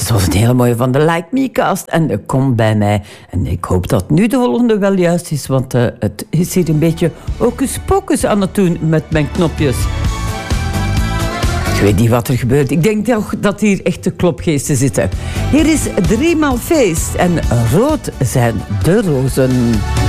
dat was een hele mooie van de Like Me cast. En kom bij mij. En ik hoop dat nu de volgende wel juist is, want het is hier een beetje hocus pocus aan het doen met mijn knopjes. Ik weet niet wat er gebeurt. Ik denk toch dat hier echte klopgeesten zitten. Hier is 3 maal feest en rood zijn de rozen.